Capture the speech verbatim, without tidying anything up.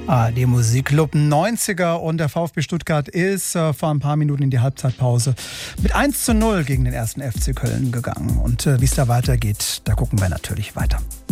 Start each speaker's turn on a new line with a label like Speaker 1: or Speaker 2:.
Speaker 1: Ah, die Musikclub neunziger und der VfB Stuttgart ist äh, vor ein paar Minuten in die Halbzeitpause mit eins zu null gegen den ersten F C Köln gegangen. Und äh, wie es da weitergeht, da gucken wir natürlich weiter.